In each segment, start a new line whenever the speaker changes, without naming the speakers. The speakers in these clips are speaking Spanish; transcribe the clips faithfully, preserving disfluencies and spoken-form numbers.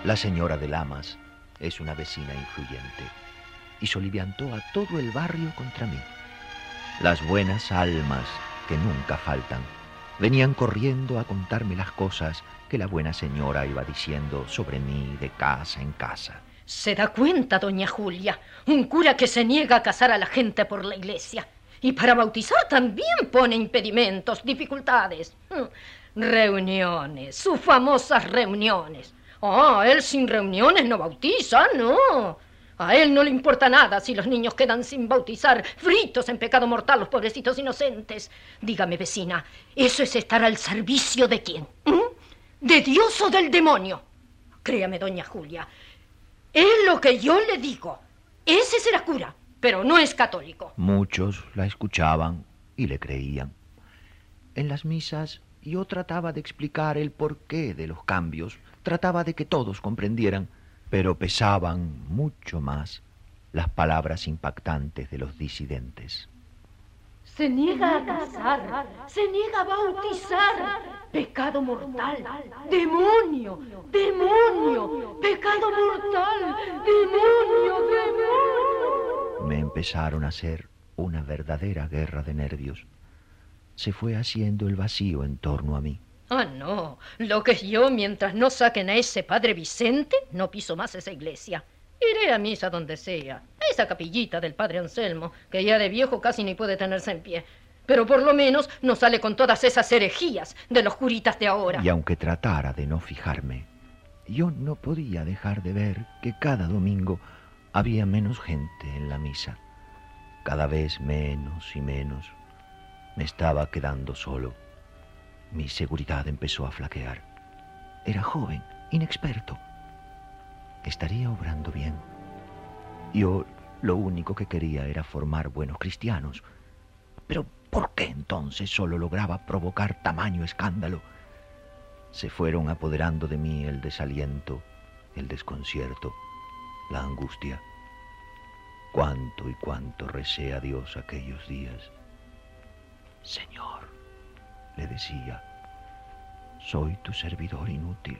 La señora de Lamas es una vecina influyente y soliviantó a todo el barrio contra mí. Las buenas almas, que nunca faltan, venían corriendo a contarme las cosas que la buena señora iba diciendo sobre mí de casa en casa.
¿Se da cuenta, doña Julia? Un cura que se niega a casar a la gente por la iglesia. Y para bautizar también pone impedimentos, dificultades. Reuniones, sus famosas reuniones. Ah, él sin reuniones no bautiza, no. A él no le importa nada si los niños quedan sin bautizar, fritos en pecado mortal, los pobrecitos inocentes. Dígame, vecina, ¿eso es estar al servicio de quién? ¿Mm? ¿De Dios o del demonio? Créame, doña Julia, es lo que yo le digo. Ese será cura, pero no es católico.
Muchos la escuchaban y le creían. En las misas yo trataba de explicar el porqué de los cambios, trataba de que todos comprendieran, pero pesaban mucho más las palabras impactantes de los disidentes.
Se niega a casar, se niega a bautizar. Pecado mortal, demonio, demonio, pecado mortal, demonio, demonio.
Me empezaron a hacer una verdadera guerra de nervios. Se fue haciendo el vacío en torno a mí.
Ah, no. Lo que yo, mientras no saquen a ese padre Vicente, no piso más esa iglesia. Iré a misa donde sea. A esa capillita del padre Anselmo, que ya de viejo casi ni puede tenerse en pie. Pero por lo menos no sale con todas esas herejías de los curitas de ahora.
Y aunque tratara de no fijarme, yo no podía dejar de ver que cada domingo había menos gente en la misa. Cada vez menos y menos. Me estaba quedando solo. Mi seguridad empezó a flaquear. Era joven, inexperto. Estaría obrando bien. Yo lo único que quería era formar buenos cristianos. Pero ¿por qué entonces solo lograba provocar tamaño escándalo? Se fueron apoderando de mí el desaliento, el desconcierto, la angustia. Cuánto y cuánto recé a Dios aquellos días. Señor, le decía, soy tu servidor inútil.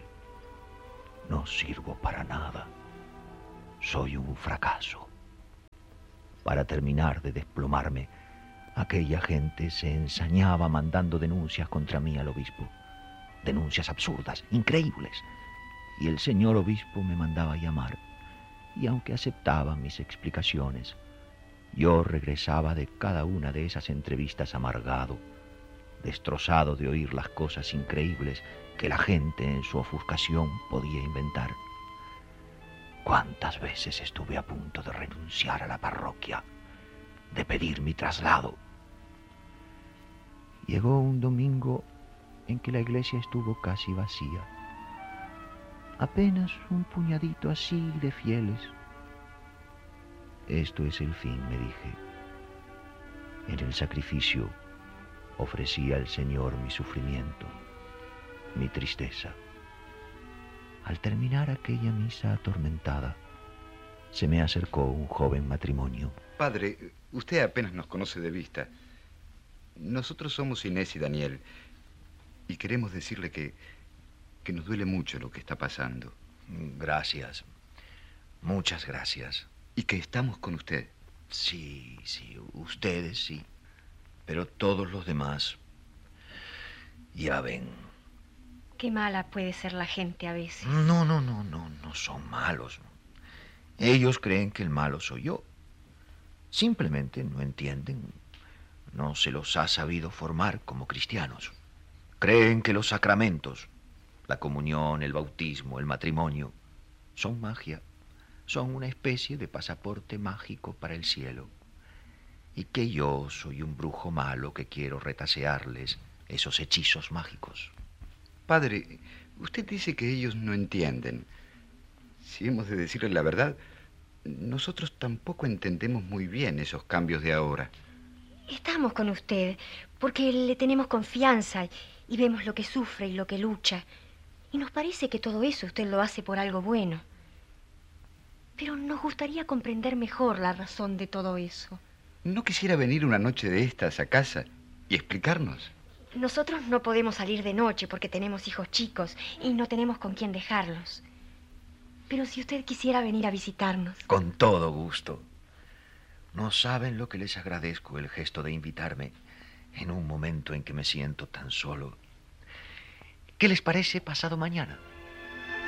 No sirvo para nada. Soy un fracaso. Para terminar de desplomarme, aquella gente se ensañaba mandando denuncias contra mí al obispo. Denuncias absurdas, increíbles. Y el señor obispo me mandaba llamar. Y aunque aceptaba mis explicaciones, yo regresaba de cada una de esas entrevistas amargado, destrozado de oír las cosas increíbles que la gente en su ofuscación podía inventar. ¿Cuántas veces estuve a punto de renunciar a la parroquia, de pedir mi traslado? Llegó un domingo en que la iglesia estuvo casi vacía. Apenas un puñadito así de fieles. Esto es el fin, me dije. En el sacrificio ofrecí al Señor mi sufrimiento, mi tristeza. Al terminar aquella misa atormentada, se me acercó un joven matrimonio.
Padre, usted apenas nos conoce de vista. Nosotros somos Inés y Daniel, y queremos decirle que, que nos duele mucho lo que está pasando.
Gracias. Muchas gracias.
Y que estamos con usted.
Sí, sí, ustedes sí. Pero todos los demás, ya ven.
Qué mala puede ser la gente a veces.
No, no, no, no, no son malos. Ellos creen que el malo soy yo. Simplemente no entienden. No se los ha sabido formar como cristianos. Creen que los sacramentos, la comunión, el bautismo, el matrimonio, son magia. Son una especie de pasaporte mágico para el cielo. Y que yo soy un brujo malo que quiero retasearles esos hechizos mágicos.
Padre, usted dice que ellos no entienden. Si hemos de decirle la verdad, nosotros tampoco entendemos muy bien esos cambios de ahora.
Estamos con usted porque le tenemos confianza y vemos lo que sufre y lo que lucha. Y nos parece que todo eso usted lo hace por algo bueno. Pero nos gustaría comprender mejor la razón de todo eso.
¿No quisiera venir una noche de estas a casa y explicarnos?
Nosotros no podemos salir de noche porque tenemos hijos chicos y no tenemos con quién dejarlos. Pero si usted quisiera venir a visitarnos.
Con todo gusto. No saben lo que les agradezco el gesto de invitarme en un momento en que me siento tan solo. ¿Qué les parece pasado mañana?